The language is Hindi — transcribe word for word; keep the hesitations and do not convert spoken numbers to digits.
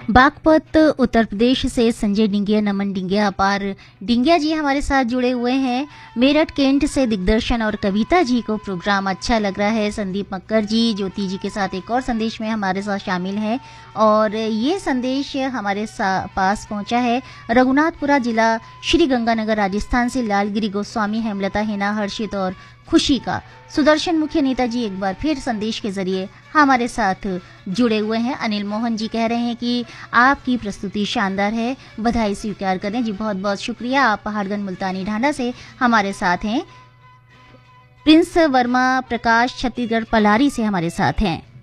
बागपत उत्तर प्रदेश से संजय डिंगिया, नमन डिंगिया, अपार डिंगिया जी हमारे साथ जुड़े हुए हैं। मेरठ केंट से दिग्दर्शन और कविता जी को प्रोग्राम अच्छा लग रहा है। संदीप मक्कर जी ज्योति जी के साथ एक और संदेश में हमारे साथ शामिल हैं और ये संदेश हमारे पास पहुंचा है रघुनाथपुरा जिला श्री गंगानगर राजस्थान से लालगिरी गोस्वामी, हेमलता, हिना, हर्षित और खुशी का। सुदर्शन मुख्य नेता जी एक बार फिर संदेश के जरिए हमारे साथ जुड़े हुए हैं। अनिल मोहन जी कह रहे हैं कि आपकी प्रस्तुति शानदार है, बधाई स्वीकार करें। जी बहुत बहुत शुक्रिया। आप पहाड़गंज मुल्तानी ढांढा से हमारे साथ हैं। प्रिंस वर्मा प्रकाश छत्तीसगढ़ पलारी से हमारे साथ हैं।